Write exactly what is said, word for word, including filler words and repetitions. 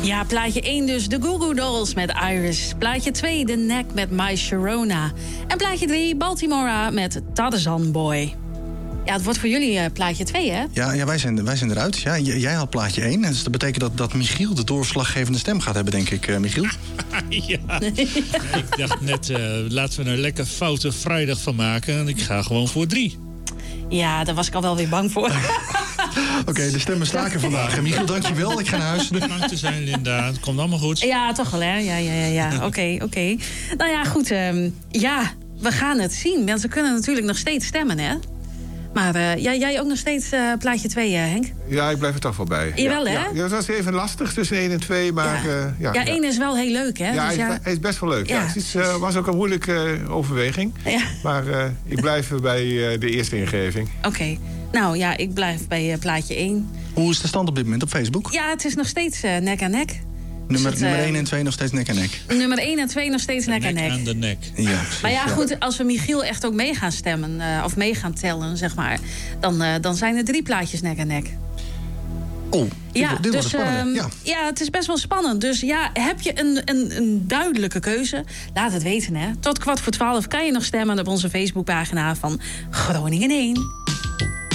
Ja, plaatje één dus, de Goo Goo Dolls met Iris. Plaatje twee, The Knack met My Sharona. En plaatje drie, Baltimora met Tarzan Boy. Ja, het wordt voor jullie uh, plaatje twee, hè? Ja, ja wij, zijn, wij zijn eruit. Ja, j- jij had plaatje één. Dus dat betekent dat, dat Michiel de doorslaggevende stem gaat hebben, denk ik, uh, Michiel. Ja. Ik dacht net, uh, laten we er een lekker foute vrijdag van maken. En ik ga gewoon voor drie. Ja, daar was ik al wel weer bang voor. Oké, okay, de stemmen staken vandaag. Michiel, dankjewel. Ik ga naar huis. Bedankt te zijn, Linda. Het komt allemaal goed. Ja, toch wel, hè? Ja, ja, ja. ja. Oké, okay, oké. Okay. Nou ja, goed. Um, ja, we gaan het zien. Mensen kunnen natuurlijk nog steeds stemmen, hè? Maar uh, jij, jij ook nog steeds uh, plaatje twee, uh, Henk? Ja, ik blijf er toch wel bij. Jawel, ja, hè? Ja, ja, dat was even lastig tussen één en twee, maar... Ja, uh, ja, ja, één ja. is wel heel leuk, hè? Ja, dus hij, ja... is, hij is best wel leuk. Ja. Ja, het is, uh, was ook een moeilijke uh, overweging. Ja. Maar uh, ik blijf bij uh, de eerste ingeving. Oké. Okay. Nou ja, ik blijf bij uh, plaatje één. Hoe is de stand op dit moment op Facebook? Ja, het is nog steeds uh, nek aan nek. Nummer, het, nummer uh, één en twee nog steeds nek aan nek. Nummer één en twee nog steeds nek aan nek. aan de nek. Ja, precies, maar ja, goed, als we Michiel echt ook mee gaan stemmen... Uh, of mee gaan tellen, zeg maar... dan, uh, dan zijn er drie plaatjes nek aan nek. Oh, dit, ja, dit dus, wordt spannend. Uh, ja. ja, het is best wel spannend. Dus ja, heb je een, een, een duidelijke keuze? Laat het weten, hè. Tot kwart voor twaalf kan je nog stemmen op onze Facebookpagina van Groningen één.